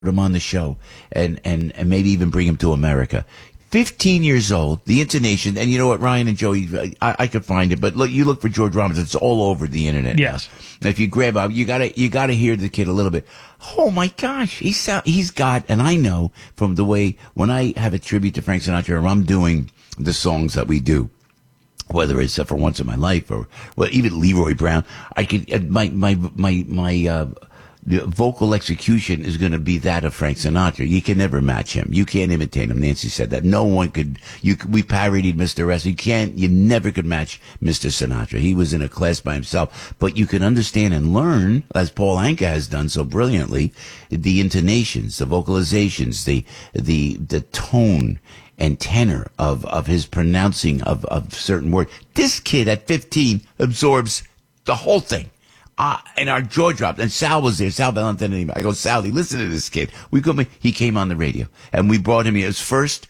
him on the show and maybe even bring him to America. 15 years old, the intonation, and you know what, Ryan and Joey, I could find it, but look, you look for George Robinson, it's all over the internet. Yes. Now. If you grab up, you gotta hear the kid a little bit. Oh my gosh, he's got, and I know from the way, when I have a tribute to Frank Sinatra, or I'm doing the songs that we do, whether it's For Once in My Life or, well, even Leroy Brown, I could, the vocal execution is going to be that of Frank Sinatra. You can never match him. You can't imitate him. Nancy said that. No one could. We parodied Mr. S. You never could match Mr. Sinatra. He was in a class by himself. But you can understand and learn, as Paul Anka has done so brilliantly, the intonations, the vocalizations, the tone and tenor of his pronouncing of certain words. This kid at 15 absorbs the whole thing. And our jaw dropped. And Sal was there. Sal Valentine. I go, Sally, listen to this kid. He came on the radio, and we brought him here. His first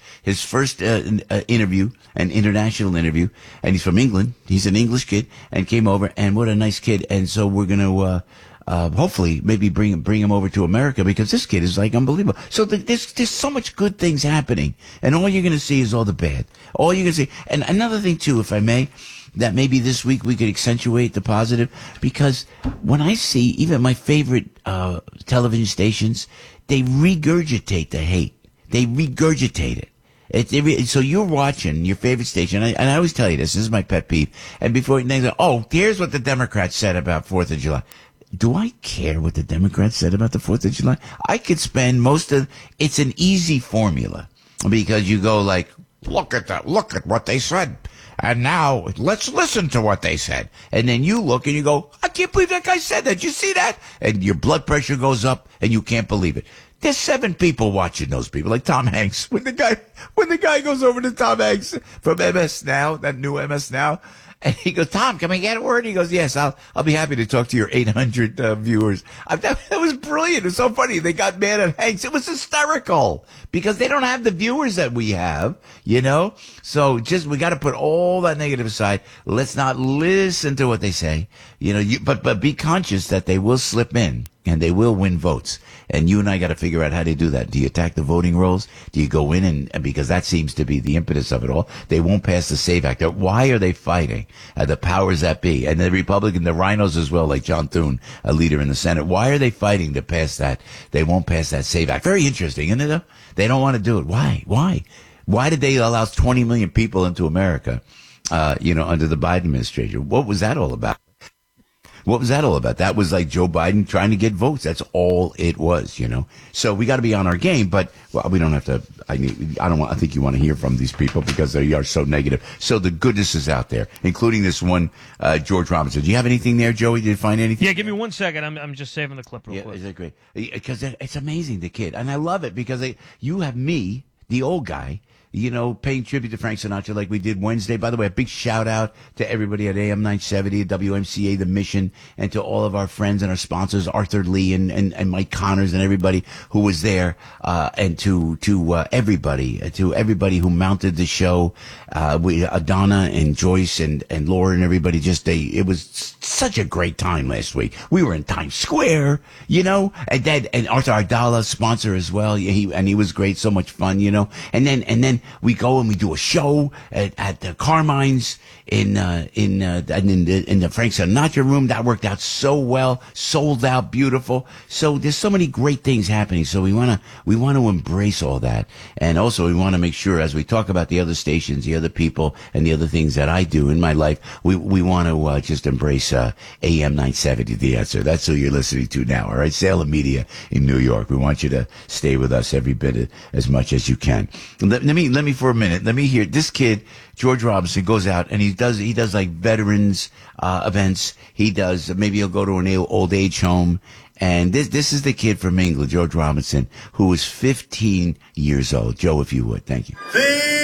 interview, an international interview, and he's from England. He's an English kid, and came over. And what a nice kid. And so we're gonna hopefully maybe bring him over to America, because this kid is like unbelievable. So there's so much good things happening, and all you're gonna see is all the bad. All you're gonna see. And another thing too, if I may, that maybe this week we could accentuate the positive, because when I see even my favorite television stations, they regurgitate the hate. They regurgitate it. So you're watching your favorite station, and I always tell you this is my pet peeve. And before they go, oh, here's what the Democrats said about 4th of July. Do I care what the Democrats said about the 4th of July? I could spend it's an easy formula, because you go like, look at what they said. And now let's listen to what they said. And then you look and you go, I can't believe that guy said that. Did you see that? And your blood pressure goes up and you can't believe it. There's 7 people watching those people, like Tom Hanks. When the guy goes over to Tom Hanks from MS Now, that new MS Now, and he goes, Tom, can we get a word? He goes, yes, I'll be happy to talk to your 800 viewers. That was brilliant. It was so funny. They got mad at Hanks. It was hysterical because they don't have the viewers that we have, you know? So we got to put all that negative aside. Let's not listen to what they say, you know, but be conscious that they will slip in and they will win votes. And you and I got to figure out how to do that. Do you attack the voting rolls? Do you go in and because that seems to be the impetus of it all. They won't pass the SAVE Act. Why are they fighting? The powers that be, and the Republican, the rhinos as well, like John Thune, a leader in the Senate. Why are they fighting to pass that? They won't pass that SAVE Act. Very interesting, isn't it? They don't want to do it. Why? Why did they allow 20 million people into America, under the Biden administration? What was that all about? That was like Joe Biden trying to get votes. That's all it was, you know. So we got to be on our game, but we don't have to. I think you want to hear from these people because they are so negative. So the goodness is out there, including this one, George Robinson. Do you have anything there, Joey? Did you find anything? Yeah, give me 1 second. I'm just saving the clip real quick. Is that great? Because it's amazing, the kid, and I love it because you have me, the old guy, you know, paying tribute to Frank Sinatra like we did Wednesday. By the way, a big shout out to everybody at AM 970, WMCA, The Mission, and to all of our friends and our sponsors, Arthur Lee and Mike Connors and everybody who was there, and to everybody who mounted the show, Donna and Joyce and Laura and everybody. It was such a great time last week. We were in Times Square, you know, and Arthur Ardala, sponsor as well. He was great, so much fun, you know, and then we go and we do a show at the Carmine's in the Frank Sinatra room. That worked out so well, sold out, beautiful. So there's so many great things happening. So we want to embrace all that, and also we want to make sure as we talk about the other stations, the other people, and the other things that I do in my life, we want to just embrace AM 970, The Answer. That's who you're listening to now. All right, Salem Media in New York. We want you to stay with us every bit as much as you can. Let me for a minute. Let me hear this kid, George Robinson, goes out and he does like veterans events. Maybe he'll go to an old age home. And this is the kid from England, George Robinson, who was 15 years old. Joe, if you would, thank you.